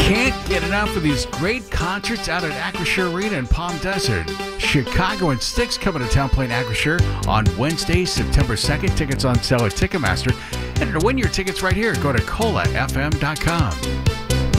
Can't get enough of these great concerts out at Acrisure Arena in Palm Desert. Chicago and Styx coming to town playing Acrisure on Wednesday, September 2nd. Tickets on sale at Ticketmaster. And to win your tickets right here, go to colafm.com.